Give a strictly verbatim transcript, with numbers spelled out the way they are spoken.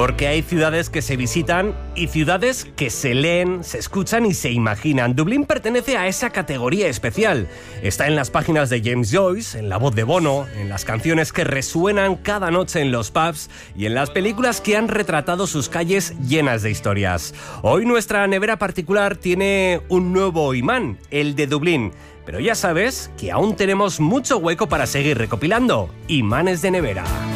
porque hay ciudades que se visitan y ciudades que se leen, se escuchan y se imaginan. Dublín pertenece a esa categoría especial. Está en las páginas de James Joyce, en la voz de Bono, en las canciones que resuenan cada noche en los pubs y en las películas que han retratado sus calles llenas de historias. Hoy nuestra nevera particular tiene un nuevo imán, el de Dublín. Pero ya sabes que aún tenemos mucho hueco para seguir recopilando imanes de nevera.